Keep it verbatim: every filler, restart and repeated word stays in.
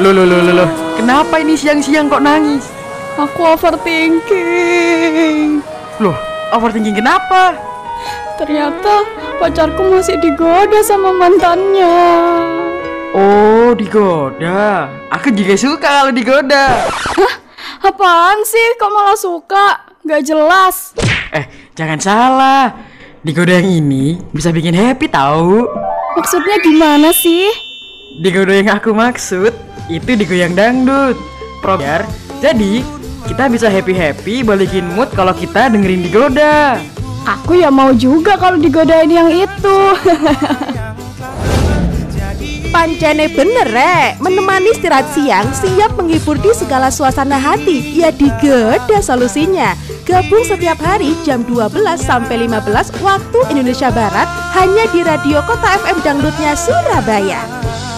Loh, loh, loh, loh, loh. Kenapa ini siang-siang kok nangis? Aku overthinking. Loh, overthinking kenapa? Ternyata pacarku masih digoda sama mantannya. Oh, digoda. Aku juga suka kalau digoda. Hah? Apaan sih? Kok malah suka? Gak jelas. Eh, jangan salah. Digoda yang ini bisa bikin happy tahu. Maksudnya gimana sih? Digoda yang aku maksud itu digoyang dangdut. Probiar. Jadi, kita bisa happy-happy balikin mood kalau kita dengerin digoda. Aku ya mau juga kalau digodain yang itu. Pancene bener rek, menemani istirahat siang, siap menghibur di segala suasana hati. Ya digoda solusinya. Gabung setiap hari jam dua belas sampai lima belas waktu Indonesia Barat hanya di Radio Kota F M Dangdutnya Surabaya.